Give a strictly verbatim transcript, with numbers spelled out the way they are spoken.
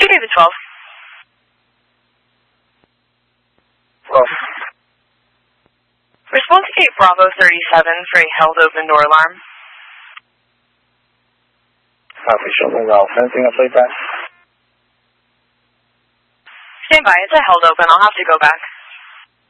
David twelve. twelve. Response to Gate Bravo thirty-seven for a held open door alarm. Copy, show me well. Fencing up late back. Stand by, it's a held open. I'll have to go back.